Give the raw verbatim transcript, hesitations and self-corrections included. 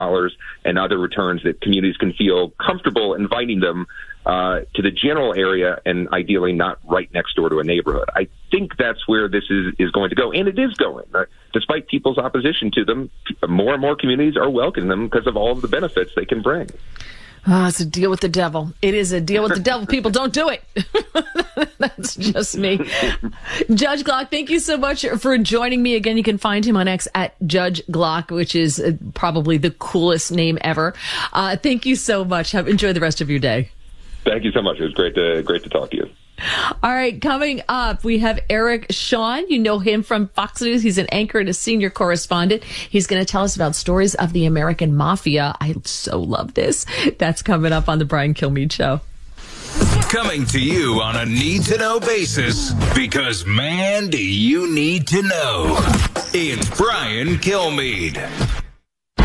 dollars and other returns that communities can feel comfortable inviting them uh, to the general area and ideally not right next door to a neighborhood. I think that's where this is, is going to go, and it is going. Uh, despite people's opposition to them, more and more communities are welcoming them because of all of the benefits they can bring. Oh, it's a deal with the devil. It is a deal with the devil. People, don't do it. That's just me. Judge Glock, thank you so much for joining me again. You can find him on X at Judge Glock, which is probably the coolest name ever. Uh, thank you so much. Have enjoy the rest of your day. Thank you so much. It was great to great to talk to you. All right, coming up, we have Eric Shawn. You know him from Fox News. He's an anchor and a senior correspondent. He's going to tell us about stories of the American Mafia. I so love this. That's coming up on the Brian Kilmeade Show. Coming to you on a need-to-know basis, because, man, do you need to know. It's Brian Kilmeade.